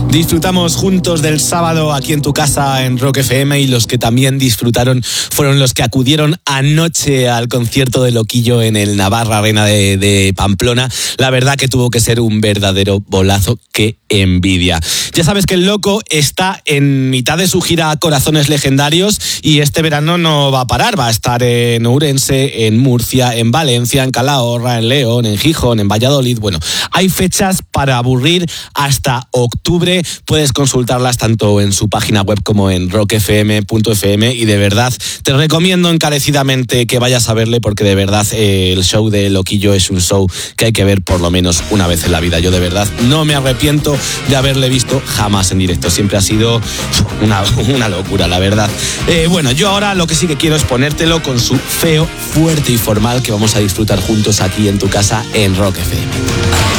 Disfrutamos juntos del sábado aquí en tu casa en Rock FM, y los que también disfrutaron fueron los que acudieron anoche al concierto de Loquillo en el Navarra Arena de Pamplona. La verdad que tuvo que ser un verdadero bolazo. ¡Qué envidia! Ya sabes que el Loco está en mitad de su gira Corazones Legendarios y este verano no va a parar. Va a estar en Ourense, en Murcia, en Valencia, en Calahorra, en León, en Gijón, en Valladolid. Bueno, hay fechas para aburrir hasta octubre. Puedes consultarlas tanto en su página web como en rockfm.fm, y de verdad te recomiendo encarecidamente que vayas a verle, porque de verdad el show de Loquillo es un show que hay que ver por lo menos una vez en la vida. Yo de verdad no me arrepiento de haberle visto jamás en directo. Siempre ha sido una locura, la verdad. Bueno, yo ahora lo que sí que quiero es ponértelo con su Feo, Fuerte y Formal, que vamos a disfrutar juntos aquí en tu casa en Rock FM.